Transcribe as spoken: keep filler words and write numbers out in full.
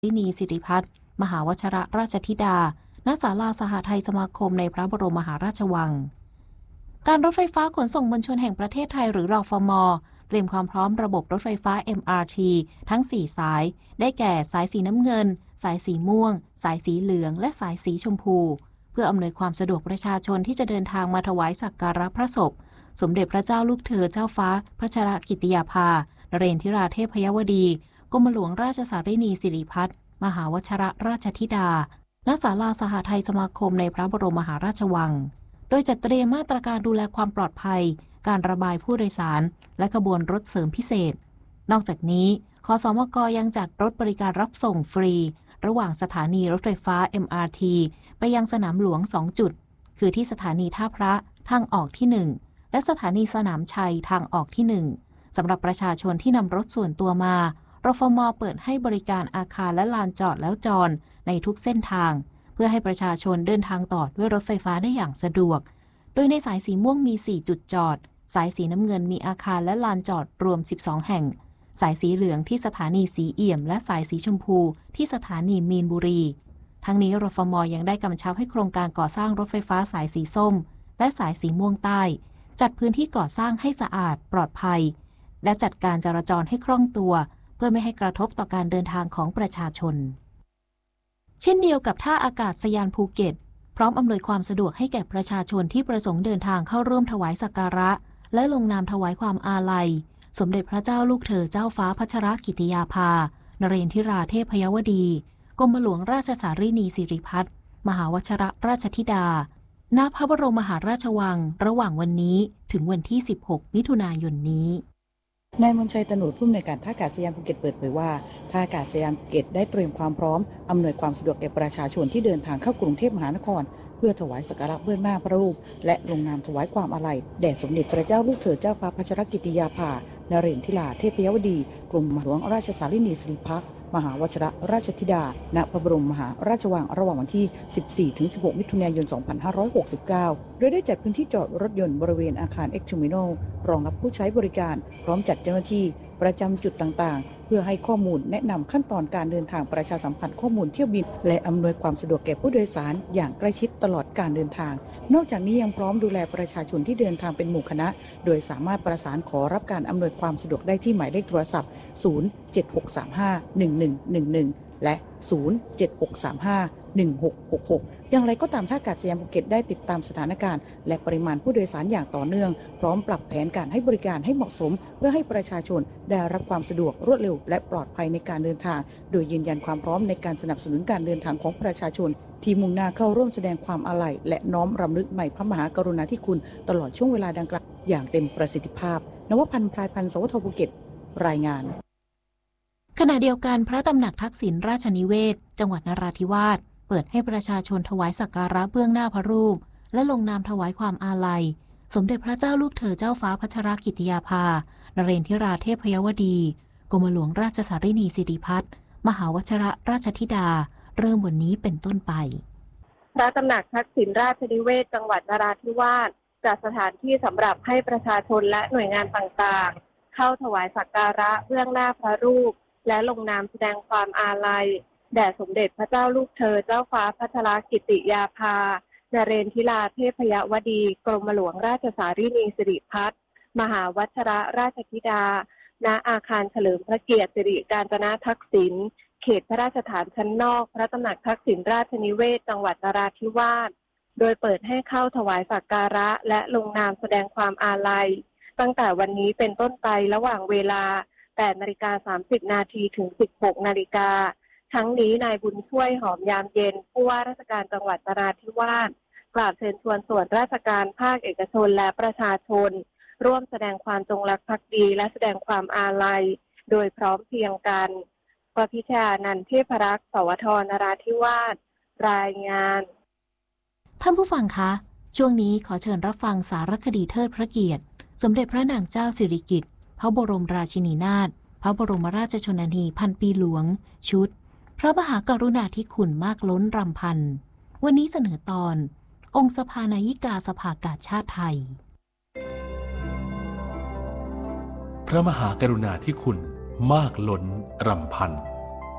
รินีสิริพัฒน์มหาวชรราชธิดาณศาลาสหไทยสมาคมในพระบรมมหาราชวังการรถไฟฟ้าขนส่งมวลชนแห่งประเทศไทยหรือรฟม.เตรียมความพร้อมระบบรถไฟฟ้า เอ็ม อาร์ ที ทั้งสี่สายได้แก่สายสีน้ำเงินสายสีม่วงสายสีเหลืองและสายสีชมพูเพื่ออำนวยความสะดวกประชาชนที่จะเดินทางมาถวายสักการะพระศพสมเด็จพระเจ้าลูกเธอเจ้าฟ้าพัชรกิติยาภานเรนทิราเทพยวดีกรมหลวงราชสารินีสิริพัฒน์มหาวชรราชธิดาณศาลาสหไทยสมาคมในพระบรมมหาราชวังโดยจัดเตรียมมาตรการดูแลความปลอดภัยการระบายผู้โดยสารและขบวนรถเสริมพิเศษนอกจากนี้คสมก.ยังจัดรถบริการรับส่งฟรีระหว่างสถานีรถไฟฟ้า เอ็ม อาร์ ที ไปยังสนามหลวงสองจุดคือที่สถานีท่าพระทางออกที่หนึ่งและสถานีสนามชัยทางออกที่หนึ่งสำหรับประชาชนที่นำรถส่วนตัวมารฟม.เปิดให้บริการอาคารและลานจอดแล้วจอดในทุกเส้นทางเพื่อให้ประชาชนเดินทางต่อด้วยรถไฟฟ้าได้อย่างสะดวกโดยในสายสีม่วงมีสี่จุดจอดสายสีน้ำเงินมีอาคารและลานจอดรวมสิบสองแห่งสายสีเหลืองที่สถานีสีเอี่ยมและสายสีชมพูที่สถานีมีนบุรีทั้งนี้รฟม.ยังได้กำชับให้โครงการก่อสร้างรถไฟฟ้าสายสีส้มและสายสีม่วงใต้จัดพื้นที่ก่อสร้างให้สะอาดปลอดภัยและจัดการจราจรให้คล่องตัวเพื่อไม่ให้กระทบต่อการเดินทางของประชาชนเช่นเดียวกับท่าอากาศยานภูเก็ตพร้อมอำนวยความสะดวกให้แก่ประชาชนที่ประสงค์เดินทางเข้าร่วมถวายสักการะและลงนามถวายความอาลัยสมเด็จพระเจ้าลูกเธอเจ้าฟ้าพัชรกิติยาภานเรนทิราเทพยวดีกรมหลวงราชสารินีสิริพัฒน์มหาวชรราชธิดาณพระบรมมหาราชวังระหว่างวันนี้ถึงวันที่สิบหกมิถุนายนนี้นายมนชัยตนุผู้อำนวยการท่าอากาศยานภูเก็ตเปิดเผยว่าท่าอากาศยานภูเก็ตได้เตรียมความพร้อมอำนวยความสะดวกแก่ประชาชนที่เดินทางเข้ากรุงเทพมหานครเพื่อถวายสักการะเบื้องหน้าพระรูปและลงนามถวายความอาลัยแด่สมเด็จพระเจ้าลูกเธอเจ้าฟ้าพัชรกิติยาภานเรนทิราเทพยวดีกรมหลวงราชสารินีสิริพัฒน์มหาวชรราชธิดาณพระบรมมหาราชวังระหว่างวันที่ สิบสี่ถึงสิบหก มิถุนายน สองพันห้าร้อยหกสิบเก้า โดยได้จัดพื้นที่จอดรถยนต์บริเวณอาคาร X Terminal รองรับผู้ใช้บริการพร้อมจัดเจ้าหน้าที่ประจำจุดต่างๆเพื่อให้ข้อมูลแนะนำขั้นตอนการเดินทางประชาสัมพันธ์ข้อมูลเที่ยวบินและอำนวยความสะดวกแก่ผู้โดยสารอย่างใกล้ชิดตลอดการเดินทางนอกจากนี้ยังพร้อมดูแลประชาชนที่เดินทางเป็นหมู่คณะโดยสามารถประสานขอรับการอำนวยความสะดวกได้ที่หมายเลขโทรศัพท์ ศูนย์ เจ็ด หก สาม ห้า หนึ่ง หนึ่ง หนึ่ง หนึ่ง และ ศูนย์ เจ็ด หก สาม ห้า หนึ่ง หก หก หก อย่างไรก็ตามท่าอากาศยานภูเก็ตได้ติดตามสถานการณ์และปริมาณผู้โดยสารอย่างต่อเนื่องพร้อมปรับแผนการให้บริการให้เหมาะสมเพื่อให้ประชาชนได้รับความสะดวกรวดเร็วและปลอดภัยในการเดินทางโดยยืนยันความพร้อมในการสนับสนุนการเดินทางของประชาชนที่มุ่งหน้าเข้าร่วมแสดงความอาลัยและน้อมรำลึกในพระมหากรุณาธิคุณตลอดช่วงเวลาดังกล่าวอย่างเต็มประสิทธิภาพนวพันธ์ พลายพันธ์ สวทภูเก็ตรายงานขณะเดียวกันพระตำหนักทักษิณราชนิเวศจังหวัดนราธิวาสเปิดให้ประชาชนถวายสักการะเบื้องหน้าพระรูปและลงนามถวายความอาลัยสมเด็จพระเจ้าลูกเธอเจ้าฟ้าพัชรกิติยาภานเรนทิราเทพยวดีกรมหลวงราชสารินีสิริพัฒน์มหาวชรราชธิดาเริ่มวันนี้เป็นต้นไปพระตำหนักทักษิณราชนิเวศจังหวัดนราธิวาสจัดสถานที่สำหรับให้ประชาชนและหน่วยงานต่างๆเข้าถวายสักการะเบื้องหน้าพระรูปและลงนามแสดงความอาลัยแด่สมเด็จพระเจ้าลูกเธอเจ้าฟ้าพัชรกิติยาภานเรนทิราเทพยวดีกรมหลวงราชสารินีสิริพัฒน์มหาวชรราชธิดาณอาคารเฉลิมพระเกียรติสิริกาญจนาทักษิณเขตพระราชฐานชั้นนอกพระตำหนักทักษิณราชนิเวศจังหวัดนราธิวาสโดยเปิดให้เข้าถวายสักการะและลงนามแสดงความอาลัยตั้งแต่วันนี้เป็นต้นไประหว่างเวลา แปดนาฬิกาสามสิบนาทีถึง สิบหกนาฬิกาทั้งนี้นายบุญช่วยหอมยามเย็นผู้ว่าราชการจังหวัดนราธิวาสกล่าวเชิญชวนส่วนราชการภาคเอกชนและประชาชนร่วมแสดงความจงรักภักดีและแสดงความอาลัยโดยพร้อมเพรียงกันปพิชานันท์เทพรักษ์สวทนราธิวาสรายงานท่านผู้ฟังคะช่วงนี้ขอเชิญรับฟังสารคดีเทิดพระเกียรติสมเด็จพระนางเจ้าสิริกิติ์พระบรมราชินีนาถพระบรมราชชนนีพันปีหลวงชุดพระมหากรุณาธิคุณมากล้นรำพันวันนี้เสนอตอนองค์สภานายิกาสภากาชาติไทยพระมหากรุณาธิคุณมากล้นรำพัน